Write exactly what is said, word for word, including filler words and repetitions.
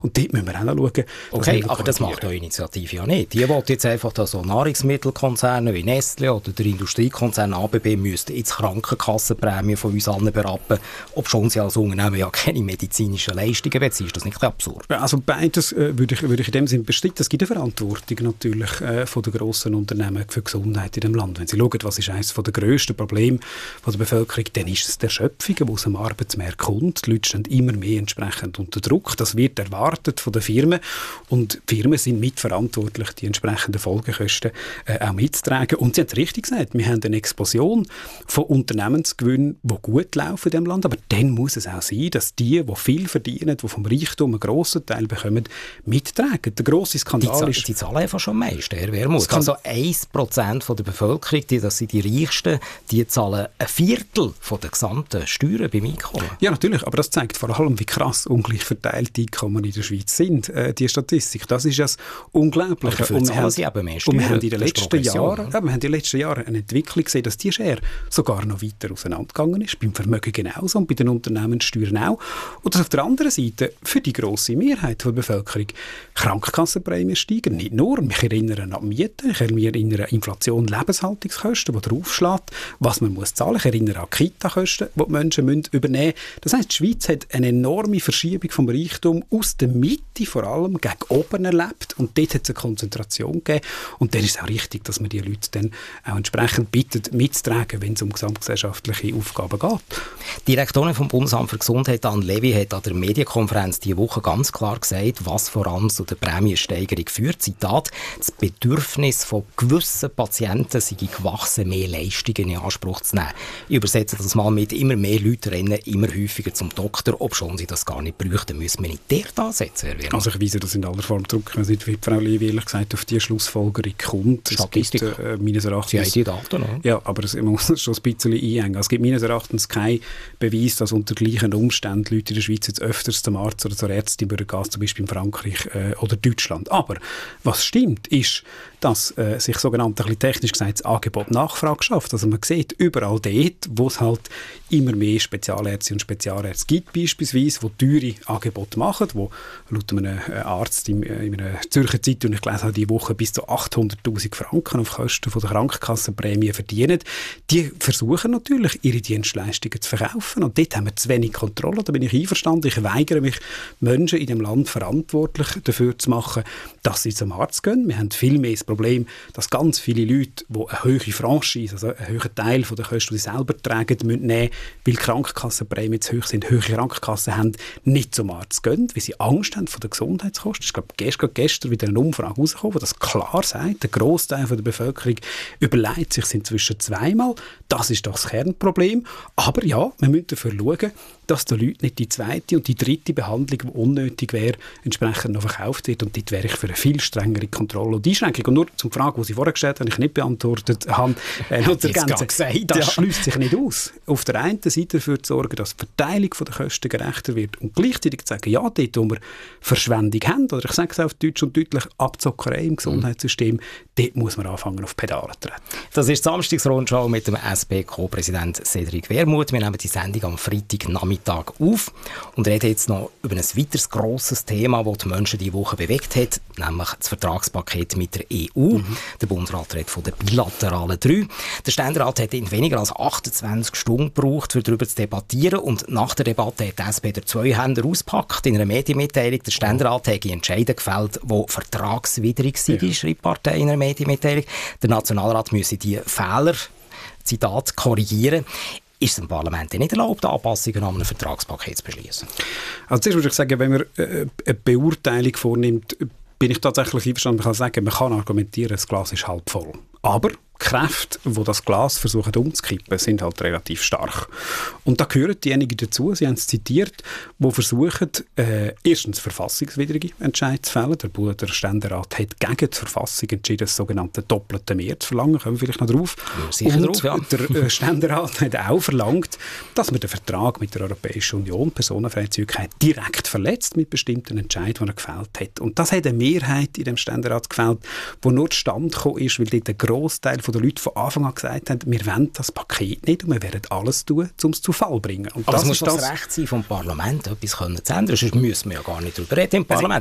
Und dort müssen wir auch noch schauen. Okay, aber das macht eure Initiative ja nicht. Die will jetzt einfach, dass so Nahrungsmittelkonzerne wie Nestle oder der Industriekonzern A B B müssten jetzt Krankenkassenprämien von uns allen berappen, obschon sie als Unternehmen ja keine medizinischen Leistungen beziehen. Ist das nicht absurd? Also beides äh, würde ich, würde ich in dem Sinne bestreiten. Es gibt eine Verantwortung natürlich äh, von den grossen Unternehmen für Gesundheit in dem Land. Wenn Sie schauen, was ist eines der grössten Probleme von der Bevölkerung, dann ist es die Erschöpfung, die aus dem Arbeitsmarkt kommt. Die Leute stehen immer mehr entsprechend unter Druck. Das wird erwartet von den Firmen. Und die Firmen sind mitverantwortlich, die entsprechenden Folgekosten äh, auch mitzutragen. Und Sie haben es richtig gesagt, wir haben eine Explosion von Unternehmensgewinnen, die gut laufen in diesem Land. Aber dann muss es auch sein, dass die, die viel verdienen, die vom Reichtum einen grossen Teil bekommen, mittragen. Der grosse Skandal die ist... Die zahlen einfach schon meist, Herr Wermuth. Also ein Prozent der Bevölkerung, die, das sind die Reichsten, die zahlen ein Viertel von der gesamten Steuern beim Einkommen. Ja, natürlich, aber das zeigt vor allem, wie krass ungleich verteilt die Einkommen in der Schweiz sind, äh, die Statistik. Das ist ja das Unglaubliche. Und wir haben, sie eben mehr Steuern, und wir haben in den letzten Jahren, ja, wir haben in den letzten Jahren eine Entwicklung gesehen, dass die Schere sogar noch weiter auseinandergegangen ist, beim Vermögen genauso und bei den Unternehmenssteuern auch. Und dass auf der anderen Seite für die grosse Mehrheit der Bevölkerung Krankenkassenprämien steigen. Nicht nur, mich erinnern an Mieten, ich erinnere an Inflation, Lebenshaltungskosten, die draufschlägt, was man muss zahlen. Ich erinnere an Kita-Kosten, die die Menschen müssen übernehmen müssen. Das heisst, die Schweiz hat eine enorme Verschiebung vom Reichtum aus der Mitte vor allem gegen oben erlebt und dort hat es eine Konzentration gegeben. Und dann ist es auch richtig, dass man die Leute dann auch entsprechend bittet, mitzutragen, wenn es um gesamtgesellschaftliche Aufgaben geht. Die Direktorin vom Bundesamt für Gesundheit, Anne Levy, hat an der Medienkonferenz diese Woche ganz klar gesagt, was voran zu der Prämiensteigerung führt. Zitat: Das Bedürfnis von gewissen Patienten sei gewachsen, mehr Leistungen in Anspruch zu nehmen. Ich übersetze das mal mit: immer mehr Leute rennen immer häufiger zum Doktor, obschon sie das gar nicht bräuchten. Müssen wir nicht dort ansetzen, Herr Wermuth? Also ich weise das in aller Form zurück. Ich weiß nicht, wie Frau Levy ehrlich gesagt auf diese Schlussfolgerung kommt. Statistik. Es gibt, äh, meines Erachtens, Sie haben die Daten, oder? Ja, aber es, man muss es schon ein bisschen einhängen. Es gibt meines Erachtens keinen Beweis, dass unter gleichen Umständen Leute in der Schweiz jetzt öfters zum Arzt oder zur Ärztin gehen, zum Beispiel in Frankreich äh, oder Deutschland. Aber was stimmt, ist, dass äh, sich sogenannt, ein bisschen technisch gesagt, das Angebot-Nachfrage schafft. Also man sieht überall dort, wo es halt immer mehr Spezialärzte und Spezialärzte gibt, beispielsweise, die teure Angebote machen, wo laut einem Arzt in, in einer Zürcher Zeitung, ich gelesen habe, diese Woche bis zu achthunderttausend Franken auf Kosten von der Krankenkassenprämie verdienen. Die versuchen natürlich, ihre Dienstleistungen zu verkaufen. Und dort haben wir zu wenig Kontrolle. Da bin ich einverstanden. Ich weigere mich, Menschen in dem Land verantwortlich dafür zu machen, dass sie zum Arzt gehen. Wir haben viel mehr das Problem, dass ganz viele Leute, die eine hohe Franchise, also einen hohen Teil der Kosten, die sie selber tragen, müssen nehmen, weil die Krankenkassenprämien zu hoch sind, hohe Krankenkassen haben, nicht zum Arzt gehen, weil sie Angst haben vor den Gesundheitskosten. Ich glaube, gestern, gestern wieder eine Umfrage rausgekommen, die das klar sagt. Der Grossteil der Bevölkerung überlegt sich inzwischen zweimal. Das ist doch das Kernproblem. Aber ja, wir müssen dafür schauen, dass den Leuten nicht die zweite und die dritte Behandlung, die unnötig wäre, entsprechend noch verkauft wird. Und dort wäre ich für eine viel strengere Kontrolle und Einschränkung. Und nur zum Frage, die Sie vorher gestellt haben, ich nicht beantwortet habe, äh, noch der Ganze, gesagt, das ja. schließt sich nicht aus. Auf der einen Seite dafür zu sorgen, dass die Verteilung der Kosten gerechter wird und gleichzeitig zu sagen, ja, dort, wo wir Verschwendung haben, oder ich sage es auf Deutsch und deutlich, Abzockerei im Gesundheitssystem, mhm. dort muss man anfangen, auf Pedale zu treten. Das ist die Samstagsrundschau mit dem S P-Co-Präsident Cedric Wermuth. Wir nehmen die Sendung am Freitagnachmittag auf und reden jetzt noch über ein weiteres grosses Thema, das die Menschen diese Woche bewegt hat, nämlich das Vertragspaket mit der E U. Mhm. Der Bundesrat redet von der bilateralen drei. Der Ständerat hat in weniger als achtundzwanzig Stunden gebraucht, um darüber zu debattieren, und nach der Debatte hat die S P der zwei Hände ausgepackt. In einer Medienmitteilung, der Ständerat hat Entscheidungen gefällt, die vertragswidrig sind, ja. schreibt die Partei in einer Medienmitteilung. Der Nationalrat müsse die Fehler, Zitat, korrigieren. Ist es dem Parlament nicht erlaubt, Anpassungen an einem Vertragspaket zu beschließen? Also zuerst würde ich sagen, wenn man äh, eine Beurteilung vornimmt, bin ich tatsächlich einverstanden. Man kann sagen, man kann argumentieren, das Glas ist halb voll. Aber die Kräfte, die das Glas versuchen umzukippen, sind halt relativ stark. Und da gehören diejenigen dazu, Sie haben es zitiert, die versuchen, äh, erstens verfassungswidrige Entscheidungen zu fällen. Der, der Ständerat hat gegen die Verfassung entschieden, das sogenannte doppelte Mehr zu verlangen. Kommen wir vielleicht noch drauf. Ja, und drauf, ja. Der äh, Ständerat hat auch verlangt, dass man den Vertrag mit der Europäischen Union, Personenfreizügigkeit, direkt verletzt mit bestimmten Entscheidungen, die er gefällt hat. Und das hat eine Mehrheit in dem Ständerat gefällt, die nur zustande gekommen ist, weil dort ein Grossteil der Leute von Anfang an gesagt haben, wir wollen das Paket nicht und wir werden alles tun, um es zu Fall zu bringen. Und aber das es muss ist das das Recht sein, vom Parlament etwas können zu ändern. Sonst müssen wir ja gar nicht darüber reden im Parlament.